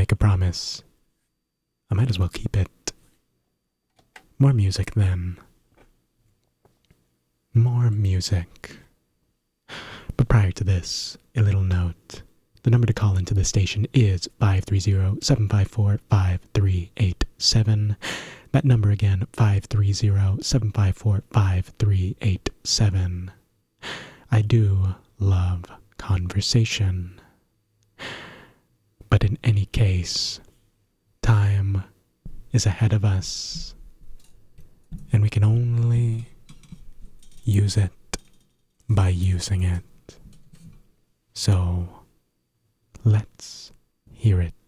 make a promise, I might as well keep it. More music then. More music. But prior to this, a little note. The number to call into the station is 530-754-5387. That number again, 530-754-5387. I do love conversation. But in any case, time is ahead of us, and we can only use it by using it. So, let's hear it.